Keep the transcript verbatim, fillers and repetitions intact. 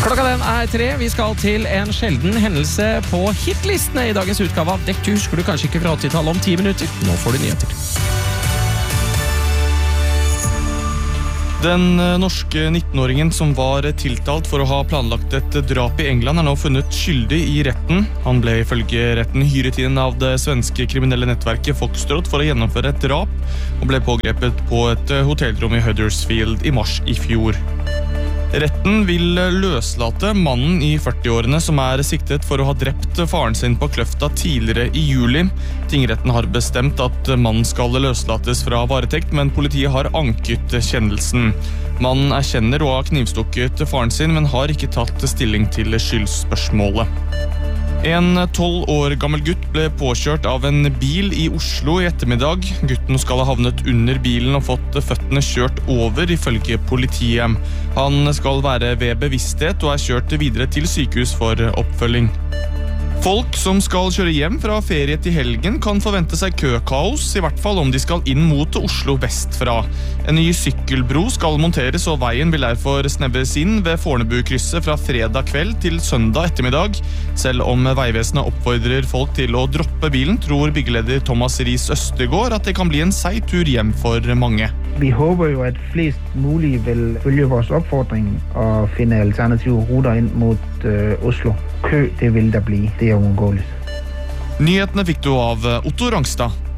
Klokka den er tre. Vi skal til en sjelden hendelse på hitlistene i dagens utgave av Dekk. Du husker du kanskje ikke fra åttitallet om ti minutter. Nå får du nyheter. Den norske nittenåringen som var tiltalt for å ha planlagt et drap i England er nå funnet skyldig i retten. Han ble ifølge retten hyret inn av det svenske kriminelle nettverket Foxtrot for å gjennomføre et drap, og ble pågrepet på et hotellrom i Huddersfield i mars i fjor. Retten vil løslate mannen i førtiårene som er siktet for å ha drept faren sin på Kløfta tidligere i juli. Tingretten har bestemt at mannen skal løslates fra varetekt, men politiet har anket kjennelsen. Mannen erkjenner å ha knivstukket faren sin, men har ikke tatt stilling til skyldspørsmålet. En tolv år gammel gutt ble påkjørt av en bil i Oslo i ettermiddag. Gutten skal ha havnet under bilen og fått føttene kjørt over, ifølge politiet. Han skal være ved bevissthet og er kjørt videre til sykehus for oppfølging. Folk som skal kjøre hjem fra ferie til helgen kan forvente seg køkaos, i hvert fall om de skal inn mot Oslo vestfra. En ny sykkelbro skal monteres, og veien vil derfor snevres inn ved Fornebu-krysset fra fredag kveld til søndag ettermiddag. Selv om Veivesenet oppfordrer folk til å droppe bilen, tror byggeleder Thomas Ries Østergaard at det kan bli en seig tur hjem for mange. Vi håper jo at flest mulig vil følge vores oppfordring og finne alternative ruter inn mot uh, Oslo. Kø, det vil der bli. Det er uundgåeligt. Nyhetene fikk du av Otto Rangstad.